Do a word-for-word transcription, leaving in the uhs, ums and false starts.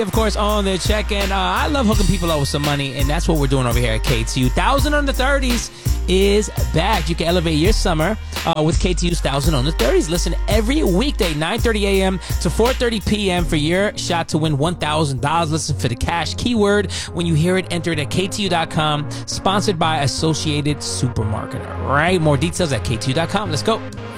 Of course, on the check-in. Uh, I love hooking people up with some money, and that's what we're doing over here at K T U. Thousand on the thirties is back. You can elevate your summer uh, with K T U's Thousand on the thirties. Listen every weekday, nine thirty a.m. to four thirty p.m. for your shot to win one thousand dollars. Listen for the cash keyword. When you hear it, enter it at K T U dot com. Sponsored by Associated Supermarket. All right, more details at K T U dot com. Let's go.